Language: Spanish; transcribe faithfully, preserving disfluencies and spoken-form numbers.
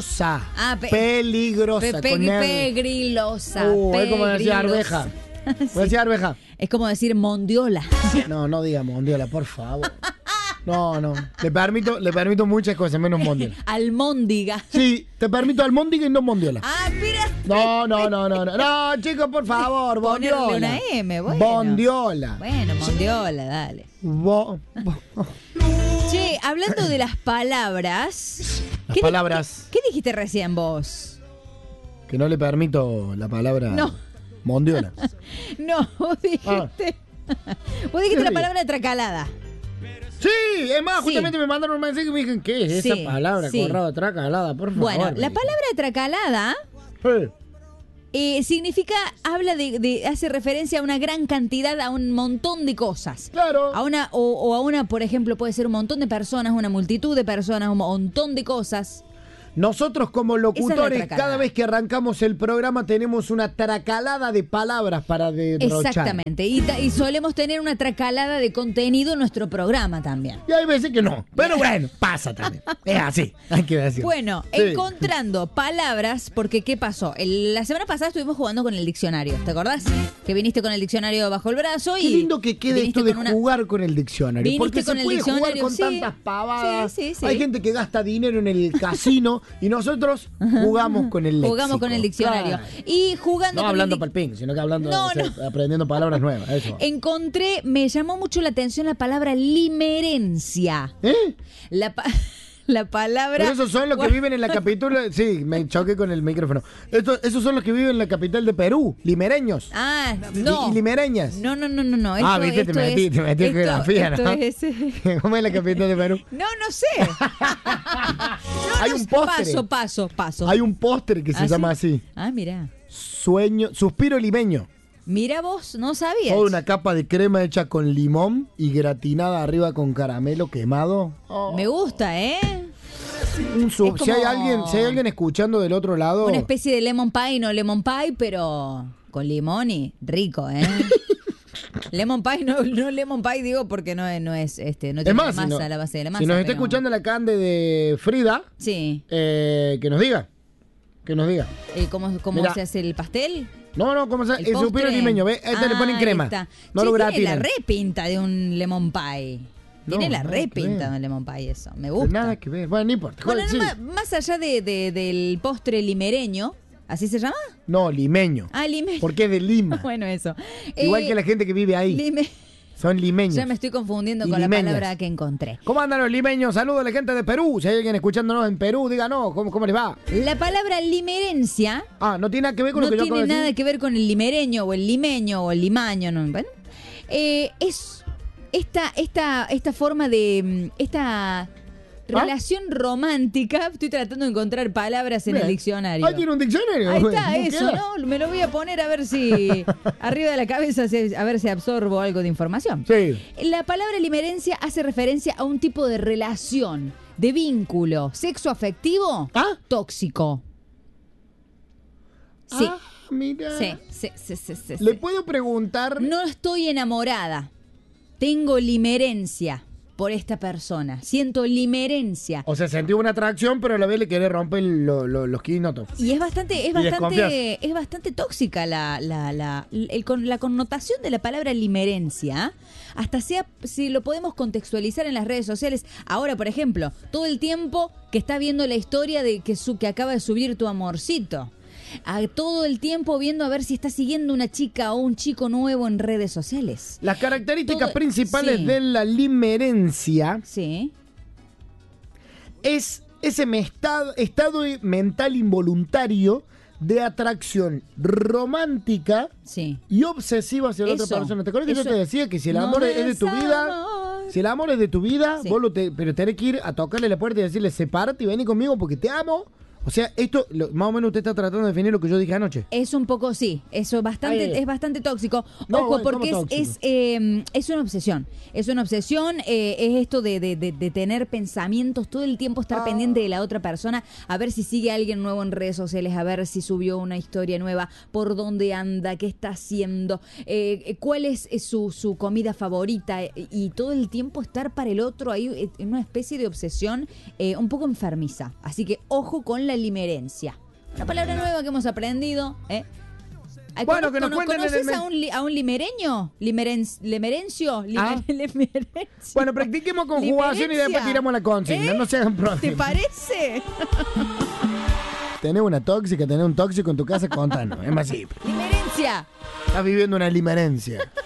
Peligrosa. Ah, pe- peligrosa. Pe- pe- con R. pegrilosa. Uh, es como decir pegrilosa. arveja. Sí. Voy a decir arveja. Es como decir mondiola. No, no diga mondiola, por favor. No, no. Le permito, le permito muchas cosas, menos mondiola. Almóndiga. Sí, te permito almóndiga y no mondiola. Ah, mira. No, no, no, no, no. No, chicos, por favor, Ponerle bondiola. una M, bueno. Bondiola. Bueno, mondiola, dale. Bo- bo- Che, hablando de las palabras. Las ¿qué di- palabras. ¿Qué, qué dijiste recién vos? Que no le permito la palabra No. mondiola. No, vos dijiste. Vos dijiste ¿Qué la dije? palabra tracalada. Sí, es más, Sí. justamente me mandaron un mensaje y me dijeron, ¿qué es Sí, esa palabra? sí. Corrado, tracalada, por favor. Bueno, me la dijeron. palabra tracalada Sí. eh, significa, habla de, de, hace referencia a una gran cantidad, a un montón de cosas. Claro. A una, o, o a una, por ejemplo, puede ser un montón de personas, una multitud de personas, un montón de cosas. Nosotros como Esa es la locutores, tracalada. cada vez que arrancamos el programa tenemos una tracalada de palabras para derrochar. Exactamente. Y, ta- y solemos tener una tracalada de contenido en nuestro programa también. Y hay veces que no. Pero bueno, pasa también. Es así, hay que decirlo. Bueno, Sí. encontrando palabras, porque ¿qué pasó? El- la semana pasada estuvimos jugando con el diccionario, ¿te acordás? Que viniste con el diccionario bajo el brazo y... Qué lindo que quede viniste esto de con una- jugar con el diccionario. Viniste Porque con se el puede jugar diccionario, con sí. tantas pavadas. Sí, sí, sí. Hay gente que gasta dinero en el casino y nosotros jugamos con el léxico. Jugamos con el diccionario. Claro. Y jugando No con hablando el para el ping, sino que hablando, No, o sea, no. aprendiendo palabras nuevas. Eso. encontré, me llamó mucho la atención la palabra limerencia. ¿Eh? La, pa- la palabra... Pero esos son los que viven en la capital. Sí, me choqué con el micrófono. Estos, esos son los que viven en la capital de Perú, limereños. Ah, no. Y, y limereñas. No, no, no, no, no. Ah, Esto- viste, te esto metí, es- te metí en esto- geografía, esto ¿no? es, eh, ¿Cómo es la capital de Perú? No, no sé. No, Hay no un sé. postre. Paso, paso, paso. Hay un postre que se ¿Ah, llama sí? así. Ah, mira. Sueño, suspiro limeño. Mira vos, no sabías. Toda una capa de crema hecha con limón y gratinada arriba con caramelo quemado. Oh. Me gusta, ¿eh? Un su- es como- si hay alguien, si hay alguien escuchando del otro lado, Una especie de lemon pie, no lemon pie, pero con limón y rico, ¿eh? Lemon pie, no, no lemon pie, digo, porque no es, no es este, no es tiene más, masa si, no- a la base de la masa. si nos está pero- escuchando la cande de Frida, Sí. eh, que nos diga, que nos diga. Eh, ¿Cómo, cómo Mira. se hace el pastel? No, no, ¿cómo se El El suspiro postre. limeño, ¿ves? A este le Ah, ponen ahí crema. está. No Che, lo tiene gratinan. la repinta de un lemon pie. Tiene No, la nada repinta que ver. de un lemon pie eso. Me Pues gusta. nada que ver. Bueno, no importa. Bueno, Sí. no, ma- más allá de, de- del postre limereño, ¿así se llama? No, limeño. Ah, limeño. Porque es de Lima. Bueno, eso. Igual Eh, que la gente que vive ahí. lime- Son limeños. Ya me estoy confundiendo Y con limeñas. la palabra que encontré. ¿Cómo andan los limeños? Saludos a la gente de Perú. Si hay alguien escuchándonos en Perú, díganos, ¿cómo, cómo les va? La palabra limerencia Ah, no tiene nada que ver con no lo que yo acabo tiene de nada decir. que ver con el limereño o el limeño o el limaño. No, bueno, Eh, es esta, esta, esta forma de... mm, Esta relación romántica. Estoy tratando de encontrar palabras en Bien. el diccionario. Ahí tiene un diccionario. Ahí está, ¿Cómo eso, queda? ¿no? Me lo voy a poner a ver si arriba de la cabeza, si- a ver si absorbo algo de información. Sí. La palabra limerencia hace referencia a un tipo de relación, de vínculo, sexo afectivo, ¿Ah? tóxico. Sí, Ah, mira. sí, sí, sí, sí, sí, ¿Le sí. puedo preguntar? No estoy enamorada. Tengo limerencia por esta persona. Siento limerencia. O sea, sentí una atracción, pero a la vez le querés romper lo- lo- los quinotos. Y es bastante, es Y desconfías. bastante, es bastante tóxica la, la, la, el con- la connotación de la palabra limerencia. Hasta sea, si lo podemos contextualizar en las redes sociales. Ahora, por ejemplo, todo el tiempo que está viendo la historia de que, su, que acaba de subir tu amorcito. A todo el tiempo viendo a ver si está siguiendo una chica o un chico nuevo en redes sociales. Las características Todo- principales sí. de la limerencia Sí. es ese me- estado, estado mental involuntario de atracción romántica Sí. y obsesiva hacia la Eso, otra persona. ¿Te acuerdas que yo eso. te decía que si el No amor es de es tu vida, amor. si el amor es de tu vida, Sí. vos lo te, pero tenés que ir a tocarle la puerta y decirle, sepárate y vení conmigo porque te amo? O sea, esto, lo- más o menos usted está tratando de definir lo que yo dije anoche. Es un poco, sí, eso es bastante, Ay, ay. es bastante tóxico. No, Ojo, bueno, porque es, ¿cómo tóxico? es, eh, es una obsesión. Es una obsesión, eh, es esto de, de- de- de tener pensamientos todo el tiempo, estar Ah. pendiente de la otra persona, a ver si sigue alguien nuevo en redes sociales, a ver si subió una historia nueva, por dónde anda, qué está haciendo, eh, eh, cuál es eh, su, su comida favorita, eh, y todo el tiempo estar para el otro ahí eh, en una especie de obsesión eh, un poco enfermiza. Así que ojo con la limerencia? Una palabra nueva que hemos aprendido, ¿eh? Bueno, que nos cuenten en el ¿Conoces men- a un, li- a un limereño? Limeren, ¿Limerencio? Limer- Ah. limerencio. Bueno, practiquemos conjugación y después Limerencia. tiramos la consigna. ¿Eh? No sean ¿Te próximos. parece? Tenés una tóxica, tenés un tóxico en tu casa, contanos. Es más simple. Limerencia. Estás viviendo una limerencia.